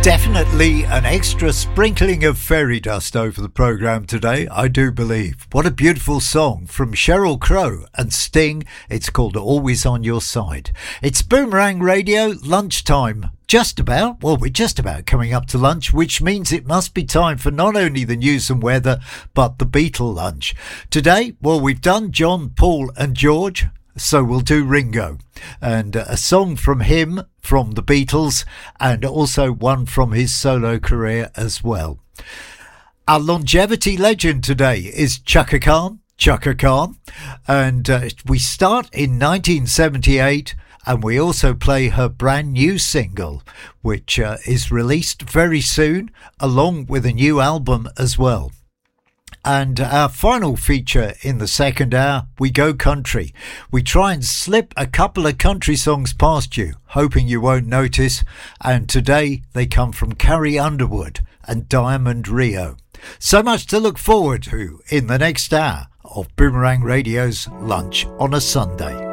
Definitely an extra sprinkling of fairy dust over the programme today, I do believe. What a beautiful song from Sheryl Crow and Sting. It's called Always on Your Side. It's Boomerang Radio, lunchtime. Just about. Well, we're just about coming up to lunch, which means it must be time for not only the news and weather, but the Beatle lunch. Today, well, we've done John, Paul and George. So we'll do Ringo, and a song from him, from the Beatles, and also one from his solo career as well. Our longevity legend today is Chaka Khan, and we start in 1978, and we also play her brand new single, which is released very soon, along with a new album as well. And our final feature in the second hour, we go country. We try and slip a couple of country songs past you, hoping you won't notice. And today they come from Carrie Underwood and Diamond Rio. So much to look forward to in the next hour of Boomerang Radio's Lunch on a Sunday.